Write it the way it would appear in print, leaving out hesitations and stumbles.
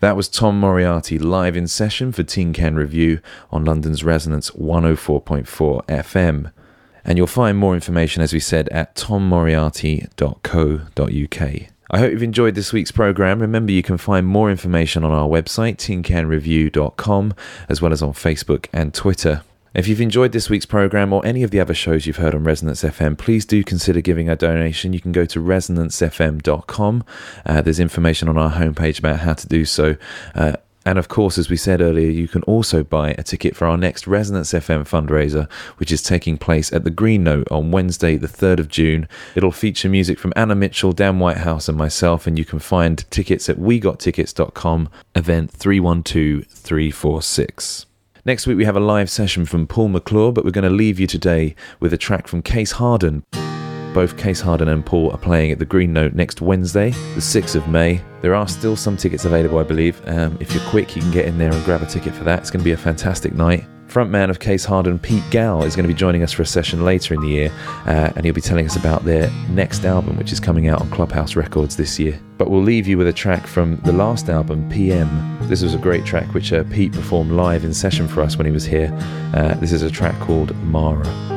That was Tom Moriarty live in session for Tin Can Review on London's Resonance 104.4 FM. And you'll find more information, as we said, at tommoriarty.co.uk. I hope you've enjoyed this week's programme. Remember, you can find more information on our website, tincanreview.com, as well as on Facebook and Twitter. If you've enjoyed this week's programme or any of the other shows you've heard on Resonance FM, please do consider giving a donation. You can go to resonancefm.com. There's information on our homepage about how to do so. And of course, as we said earlier, you can also buy a ticket for our next Resonance FM fundraiser, which is taking place at the Green Note on Wednesday, the 3rd of June. It'll feature music from Anna Mitchell, Dan Whitehouse and myself, and you can find tickets at wegottickets.com, event 312346. Next week we have a live session from Paul McClure, but we're going to leave you today with a track from Case Harden. Both Case Harden and Paul are playing at the Green Note next Wednesday, the 6th of May. There are still some tickets available, I believe. If you're quick, you can get in there and grab a ticket for that. It's going to be a fantastic night. Frontman of Case Harden, Pete Gow, is going to be joining us for a session later in the year, and he'll be telling us about their next album, which is coming out on Clubhouse Records this year. But we'll leave you with a track from the last album, PM. This was a great track which Pete performed live in session for us when he was here. This is a track called Mara.